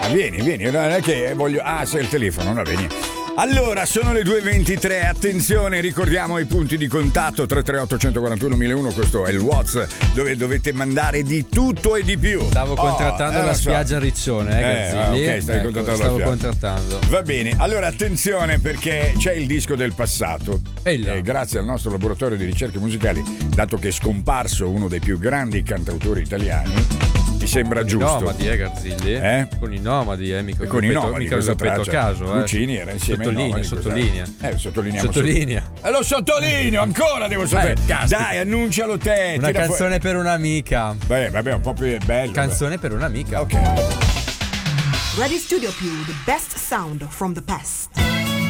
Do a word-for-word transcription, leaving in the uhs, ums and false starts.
vieni, vieni, non è che voglio... Ah, sei il telefono, va bene. Allora, sono le due e ventitré, attenzione, ricordiamo i punti di contatto tre tre otto uno quattro uno uno uno, questo è il WhatsApp dove dovete mandare di tutto e di più. Stavo contrattando oh, eh, la so. spiaggia Riccione, eh, eh ah, ok, stai ecco, contrattando stavo la spiaggia. contrattando. Va bene, allora attenzione perché c'è il disco del passato. E eh, grazie al nostro laboratorio di ricerche musicali, dato che è scomparso uno dei più grandi cantautori italiani, mi sembra con giusto. I nomadi, eh, Garzilli? Eh? Con i nomadi, eh, mica con i nomadi, mica lo ripeto a caso. Eh. Lucini era insieme sottolinea, ai nomadi. sottolinea. Eh, sottolineiamo. Sottolinea. E lo sottolineo, ancora devo sapere. Eh, Dai, annuncialo te. Una tira canzone fuori. per un'amica. Beh, vabbè, un po' più bello. Canzone per un'amica. Ok. Ready Studio Più, the best sound from the past.